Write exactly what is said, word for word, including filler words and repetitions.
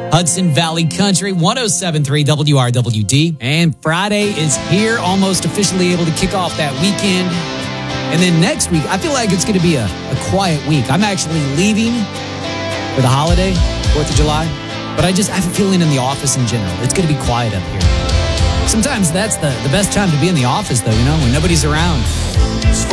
Hudson Valley Country, one oh seven point three W R W D. And Friday is here, almost officially able to kick off that weekend. And then next week, I feel like it's going to be a, a quiet week. I'm actually leaving for the holiday, fourth of July. But I just I have a feeling in the office in general, it's going to be quiet up here. Sometimes that's the, the best time to be in the office, though, you know, when nobody's around.